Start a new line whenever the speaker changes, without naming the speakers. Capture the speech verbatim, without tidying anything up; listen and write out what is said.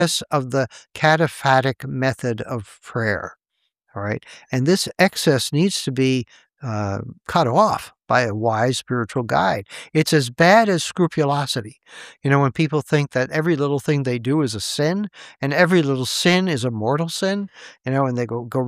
of the cataphatic method of prayer. All right. And this excess needs to be uh, cut off by a wise spiritual guide. It's as bad as scrupulosity. You know, when people think that every little thing they do is a sin and every little sin is a mortal sin, you know, and they go, go